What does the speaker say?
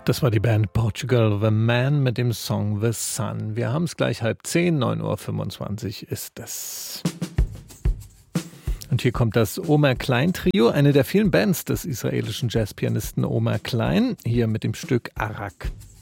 Das war die Band Portugal The Man mit dem Song The Sun. Wir haben es gleich 9:30, 9:25 ist es. Und hier kommt das Omer Klein Trio, eine der vielen Bands des israelischen Jazzpianisten Omer Klein, hier mit dem Stück Arak.